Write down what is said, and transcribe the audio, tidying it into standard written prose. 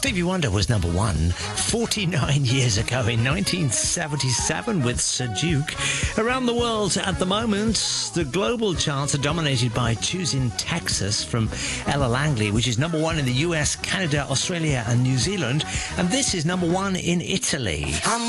Stevie Wonder was number one 49 years ago in 1977 with Sir Duke. Around the world at the moment, the global charts are dominated by Choosing Texas from Ella Langley, which is number one in the US, Canada, Australia and New Zealand. And this is number one in Italy.